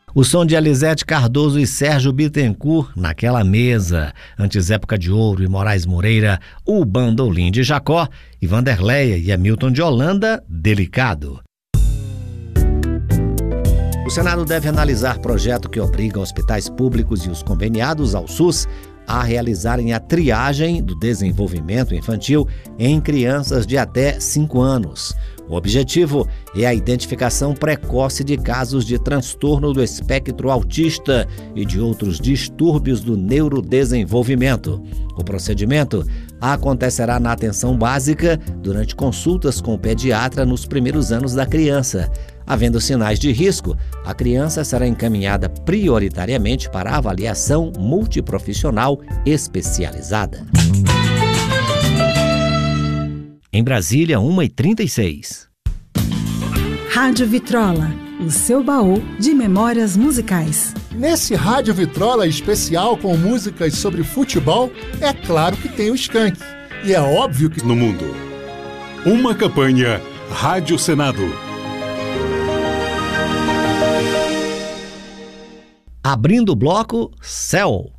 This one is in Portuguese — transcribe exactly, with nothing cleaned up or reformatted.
O som de Elisete Cardoso e Sérgio Bittencourt, Naquela Mesa, antes Época de Ouro e Moraes Moreira, O Bandolim de Jacó, e Vanderleia e Hamilton de Holanda, Delicado. O Senado deve analisar projeto que obriga hospitais públicos e os conveniados ao SUS a realizarem a triagem do desenvolvimento infantil em crianças de até cinco anos. O objetivo é a identificação precoce de casos de transtorno do espectro autista e de outros distúrbios do neurodesenvolvimento. O procedimento acontecerá na atenção básica durante consultas com o pediatra nos primeiros anos da criança. Havendo sinais de risco, a criança será encaminhada prioritariamente para avaliação multiprofissional especializada. Em Brasília, uma e trinta e seis. Rádio Vitrola, o seu baú de memórias musicais. Nesse Rádio Vitrola especial com músicas sobre futebol, é claro que tem o Skank. E é óbvio que... No mundo. Uma campanha Rádio Senado. Abrindo o bloco, Céu.